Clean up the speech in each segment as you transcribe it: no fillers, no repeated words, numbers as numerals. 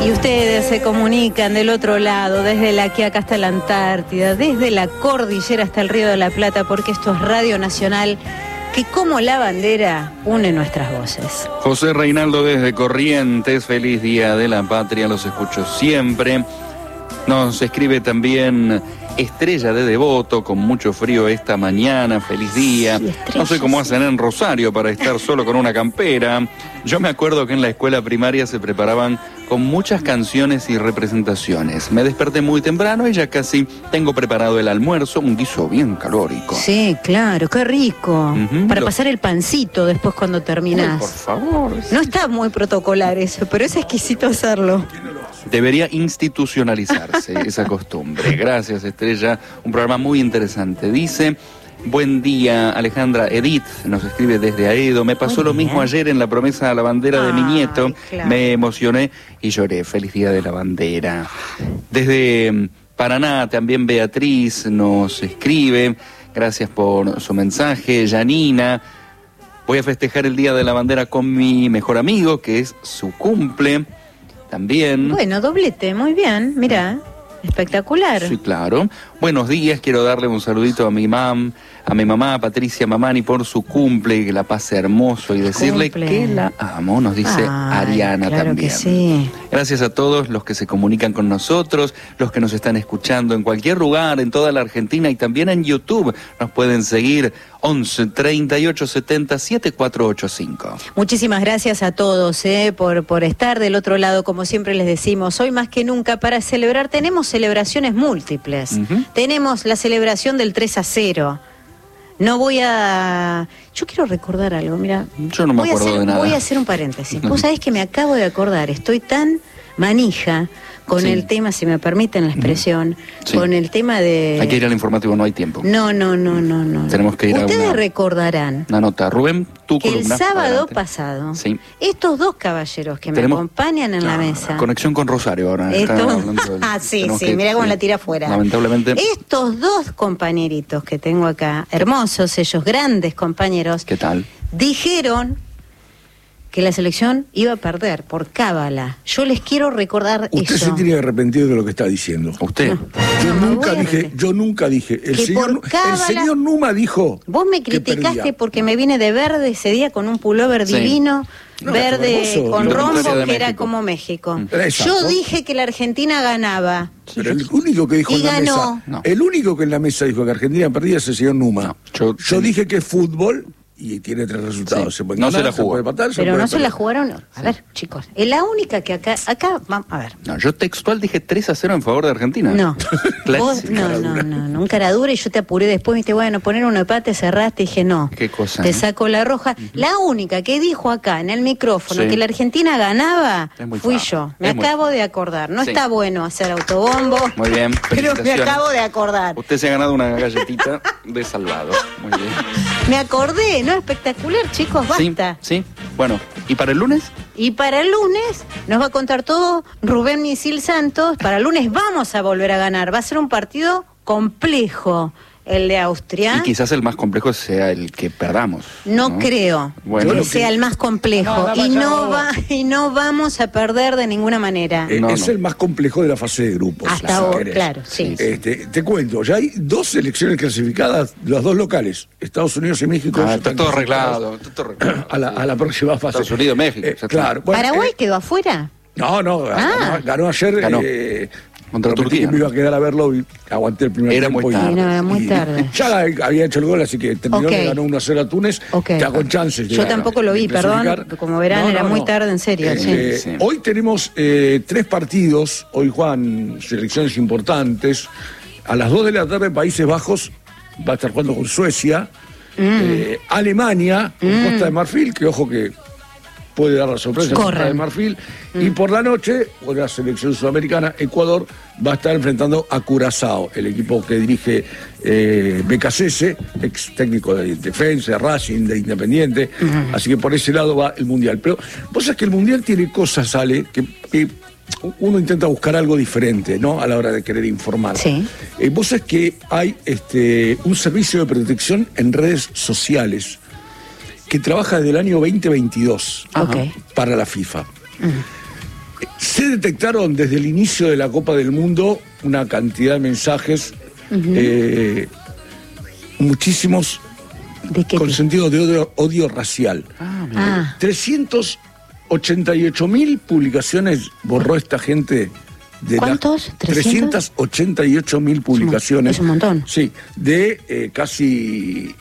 Y ustedes se comunican del otro lado, desde la Quiaca hasta la Antártida, desde la cordillera hasta el Río de la Plata, porque esto es Radio Nacional, que como la bandera une nuestras voces. José Reinaldo desde Corrientes, feliz Día de la Patria, los escucho siempre. Nos escribe también Estrella de Devoto, con mucho frío esta mañana, feliz día. Sí, no sé cómo hacen en Rosario para estar solo con una campera. Yo me acuerdo que en la escuela primaria se preparaban con muchas canciones y representaciones. Me desperté muy temprano y ya casi tengo preparado el almuerzo, un guiso bien calórico. Sí, claro, qué rico. Para pasar el pancito después cuando terminás. Ay, por favor. No está muy protocolar eso, pero es exquisito hacerlo. Debería institucionalizarse esa costumbre. Gracias, Estrella. Un programa muy interesante. Dice: buen día, Alejandra. Edith nos escribe desde Aedo. Me pasó lo mismo ayer en la promesa a la bandera de mi nieto. Claro. Me emocioné y lloré. Feliz Día de la Bandera. Desde Paraná también Beatriz nos escribe. Gracias por su mensaje. Janina: voy a festejar el Día de la Bandera con mi mejor amigo, que es su cumple. También. Bueno, doblete, muy bien, mirá, espectacular. Sí, claro. Buenos días, quiero darle un saludito a mi mamá, Patricia Mamani, por su cumple, y que la pase hermoso, y decirle que la amo, nos dice Ariana claro también. Que sí. Gracias a todos los que se comunican con nosotros, los que nos están escuchando en cualquier lugar, en toda la Argentina, y también en YouTube. Nos pueden seguir 11 38 70 7485. Muchísimas gracias a todos por estar del otro lado, como siempre les decimos, hoy más que nunca para celebrar. Tenemos celebraciones múltiples. Tenemos la celebración del 3-0. No voy a... Yo quiero recordar algo, mira. Yo no me acuerdo de nada. Voy a hacer un paréntesis. Vos sabés que me acabo de acordar, estoy tan manija con el tema, si me permiten la expresión, con el tema de... Hay que ir al informativo, no hay tiempo. No. Tenemos que ir a Ustedes recordarán una nota. Rubén, tu que columna. El sábado pasado, estos dos caballeros que me acompañan en la mesa... Conexión con Rosario ahora. sí, mirá cómo la tira afuera. Lamentablemente. Estos dos compañeritos que tengo acá, hermosos ellos, grandes compañeros... ¿Qué tal? Dijeron que la selección iba a perder por cábala. Yo les quiero recordar eso. Usted se tiene que arrepentir de lo que está diciendo. ¿Usted? Yo nunca dije. El señor Numa dijo. Vos me criticaste porque me vine de verde ese día con un pullover divino, verde con rombo, que era como México. Yo dije que la Argentina ganaba. Pero el único que dijo en la mesa, el único que en la mesa dijo que Argentina perdía es el señor Numa. Yo dije que es fútbol. Y tiene tres resultados. Se puede ganar, se la jugó. Se puede empatar, pero no se la jugaron. A ver, chicos, es la única que acá vamos a ver. No, yo textual dije 3-0 en favor de Argentina. No. Vos, no, un cara dura, y yo te apuré después, me dijiste, bueno, poner un empate, cerraste, y dije, no. ¿Qué cosa? Te saco la roja. La única que dijo acá en el micrófono que la Argentina ganaba fui yo. Me acabo de acordar. No está bueno hacer autobombo. Muy bien. Pero me acabo de acordar. Usted se ha ganado una galletita de salvado. Muy bien. Me acordé, ¿no? Espectacular, chicos, basta. Sí. Bueno, ¿y para el lunes? Y para el lunes nos va a contar todo Rubén Misil Santos. Para el lunes vamos a volver a ganar. Va a ser un partido complejo el de Austria. Y quizás el más complejo sea el que perdamos. No creo que sea el más complejo. Y no vamos a perder de ninguna manera. Es el más complejo de la fase de grupos. Hasta ahora, claro, sí. Te cuento, ya hay 2 selecciones clasificadas, las 2 locales, Estados Unidos y México. Está todo arreglado. A la próxima fase. Estados Unidos, México. Claro. Bueno, ¿Paraguay quedó afuera? No, ganó ayer. Contra Turquía. Me iba a quedar a verlo y aguanté el primer tiempo. Era muy tarde. Ya había hecho el gol, así que terminó, le ganó 1-0 a Túnez. Está con chances. Yo tampoco lo vi, perdón. Como verán, era muy tarde, en serio. Hoy tenemos 3 partidos. Hoy juegan selecciones importantes. A las 2 de la tarde, Países Bajos va a estar jugando con Suecia. Alemania, con Costa de Marfil, que ojo que puede dar la sorpresa Costa de Marfil. Y por la noche, la selección sudamericana, Ecuador, va a estar enfrentando a Curazao, el equipo que dirige Becasese, ex técnico de Defensa, de Racing, de Independiente. Así que por ese lado va el Mundial. Pero vos sabés que el Mundial tiene cosas, Ale, que uno intenta buscar algo diferente, ¿no? A la hora de querer informar. Vos sabés que hay un servicio de protección en redes sociales que trabaja desde el año 2022 para la FIFA. Se detectaron desde el inicio de la Copa del Mundo una cantidad de mensajes, muchísimos con sentido de odio racial. 388.000 publicaciones borró esta gente. ¿Cuántos? 388.000 publicaciones. Es un montón. Sí, de casi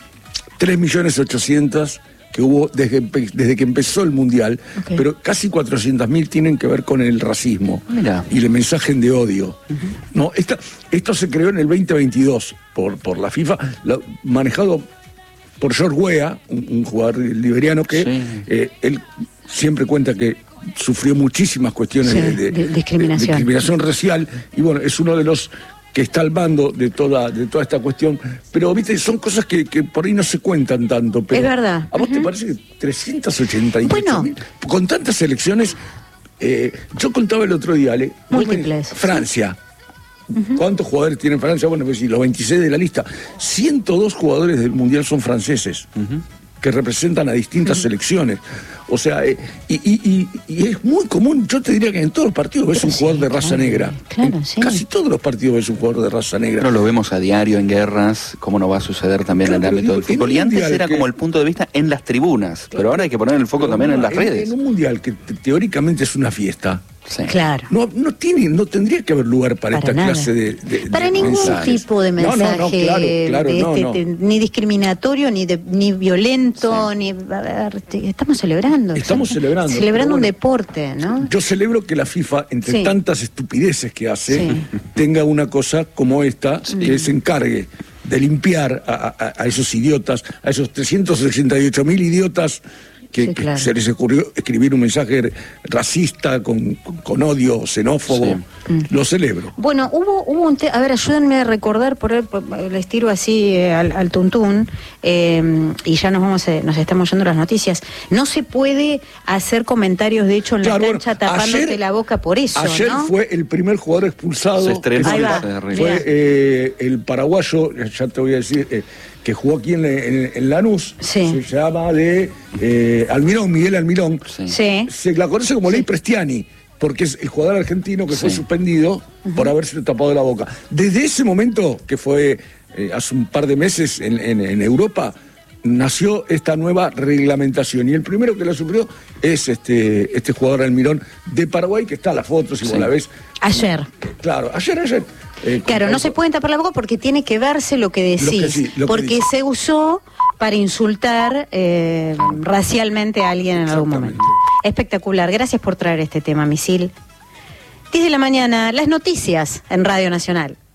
3.800.000 que hubo desde que empezó el Mundial, pero casi 400.000 tienen que ver con el racismo. Mirá. Y el mensaje de odio. No, esto se creó en el 2022 por la FIFA, manejado por George Weah, un jugador liberiano que él siempre cuenta que sufrió muchísimas cuestiones de discriminación racial, y bueno, es uno de los que está al mando de toda esta cuestión, pero viste, son cosas que por ahí no se cuentan tanto. Pero es verdad. ¿A vos te parece que 388.000? Con tantas elecciones, yo contaba el otro día, Ale, múltiples. Francia. ¿Cuántos jugadores tiene Francia? Bueno, pues sí, los 26 de la lista. 102 jugadores del Mundial son franceses, que representan a distintas selecciones. O sea, y es muy común, yo te diría que en todos los partidos ves un jugador de raza negra. Claro, casi todos los partidos ves un jugador de raza negra. No lo vemos a diario en guerras, cómo no va a suceder también en el ámbito del fútbol. Y antes era como el punto de vista en las tribunas, pero ahora hay que poner el foco también en las redes. En un mundial que teóricamente es una fiesta. Sí. Claro. No tendría que haber lugar para esta nada. Clase de para ningún mensajes. tipo de mensaje, claro, ni discriminatorio, ni violento, ni estamos celebrando. Celebrando un deporte, ¿no? Yo celebro que la FIFA, entre tantas estupideces que hace, tenga una cosa como esta, que se encargue de limpiar a esos idiotas, a esos 368.000 idiotas que se les ocurrió escribir un mensaje racista con odio, xenófobo. Lo celebro. Bueno, hubo un a ver, ayúdenme a recordar, les tiro así al tuntún, y ya nos estamos yendo las noticias. No se puede hacer comentarios, de hecho, en la cancha tapándote la boca por eso, ayer fue el primer jugador expulsado. Se estrenó. Fue el paraguayo, ya te voy a decir, que jugó aquí en Lanús. Se llama Almirón, Miguel Almirón. Se la conoce como Ley Prestiani, porque es el jugador argentino que fue suspendido por haberse tapado la boca. Desde ese momento, que fue hace un par de meses en Europa, nació esta nueva reglamentación. Y el primero que la sufrió es este jugador Almirón de Paraguay, que está a las fotos, si vos la ves. Ayer. Claro, ayer. Claro, no se pueden tapar la boca porque tiene que verse lo que decís. Porque se usó para insultar racialmente a alguien en algún momento. Espectacular. Gracias por traer este tema, Misil. 10 de la mañana, las noticias en Radio Nacional.